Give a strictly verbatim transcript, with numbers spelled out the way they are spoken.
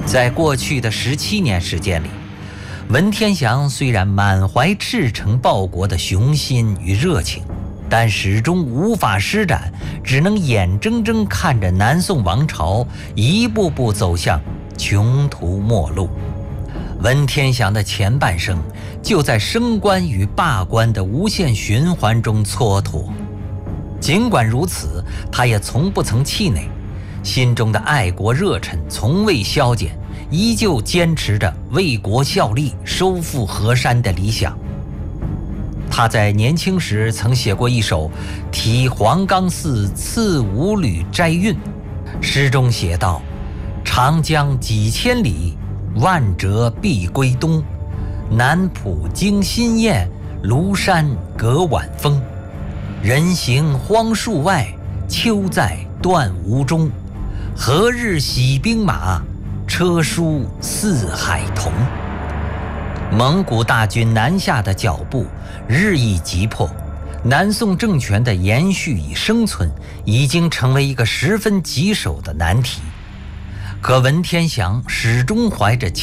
在过去的十七年时间里，文天祥虽然满怀赤诚报国的雄心与热情，但始终无法施展，只能眼睁睁看着南宋王朝一步步走向穷途末路。文天祥的前半生就在升官与罢官的无限循环中蹉跎。尽管如此，他也从不曾气馁，心中的爱国热忱从未消减，依旧坚持着为国效力、收复河山的理想。他在年轻时曾写过一首《题黄冈寺次五旅斋韵》，诗中写道：“长江几千里，万折必归东。南浦惊心雁，庐山隔晚风。人行荒树外，秋在断吴中。何日洗兵马，车书四海同。”蒙古大军南下的脚步日益急迫，南宋政权的延续与生存已经成为一个十分棘手的难题。可文天祥始终怀着